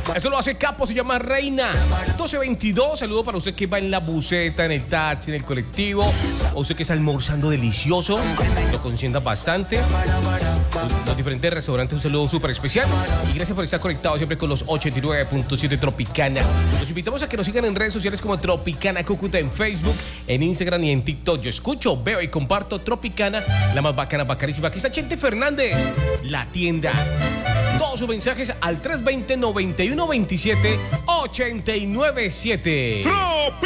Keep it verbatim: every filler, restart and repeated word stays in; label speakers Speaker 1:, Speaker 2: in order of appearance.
Speaker 1: Eso lo hace Capo, se llama Reina. doce veintidós, saludo para usted que va en la buseta, en el taxi, en el colectivo. O usted que está almorzando delicioso, lo consienta bastante. Los diferentes restaurantes, un saludo súper especial. Y gracias por estar conectado siempre con los ochenta y nueve punto siete Tropicana. Los invitamos a que nos sigan en redes sociales como Tropicana Cúcuta, en Facebook, en Instagram y en TikTok. Yo escucho, veo y comparto Tropicana, la más bacana, bacanísima. Aquí está Chente Fernández, la tienda. Todos sus mensajes al tres dos cero, nueve uno dos siete, ocho nueve siete.
Speaker 2: Tropi.